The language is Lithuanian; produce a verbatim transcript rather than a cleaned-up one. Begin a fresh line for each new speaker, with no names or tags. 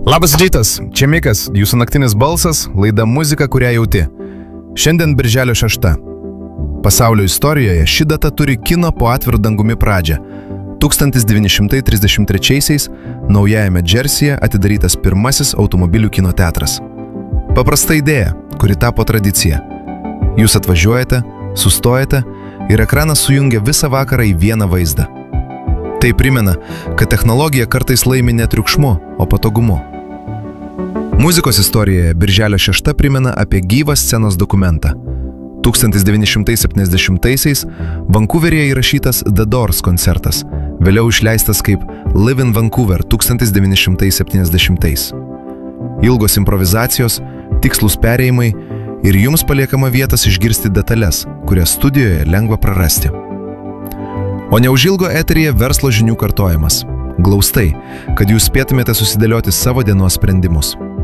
Labas rytas, čia Mikas, jūsų naktinis balsas, laida muzika, kurią jauti. Šiandien birželio šešta. Pasaulio istorijoje ši data turi kino po atviru dangumi pradžią. tūkstantis devyni šimtai trisdešimt trečiaisiais naujajame Džersyje atidarytas pirmasis automobilių kino teatras. Paprasta idėja, kuri tapo tradicija. Jūs atvažiuojate, sustojate ir ekranas sujungia visą vakarą į vieną vaizdą. Tai primena, kad technologija kartais laimi ne triukšmu, o patogumu. Muzikos istorijoje birželio šešta primena apie gyvą scenos dokumentą. tūkstantis devyni šimtai septyniasdešimtaisiais Vankuveryje įrašytas The Doors koncertas, vėliau išleistas kaip Live in Vancouver tūkstantis devyni šimtai septyniasdešimtais. Ilgos improvizacijos, tikslūs perėjimai ir jums paliekama vietas išgirsti detalės, kurias studijoje lengva prarasti. O neužilgo eteryje verslo žinių kartojimas. Glaustai, kad jūs spėtumėte susidėlioti savo dienos sprendimus.